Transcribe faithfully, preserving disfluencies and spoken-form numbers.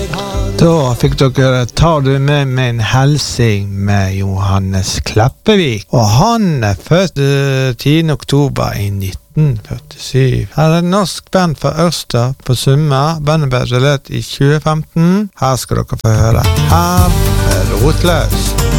Da fikk dere Tar du med meg en helsing med Johannes Kleppevik. Og han er født eh, tiende oktober i nitten førtisju. Her er et norsk band fra Ørsta på Summe. Bandet ble etablert i tjue femten. Her skal dere få høre. Her er Rotløs.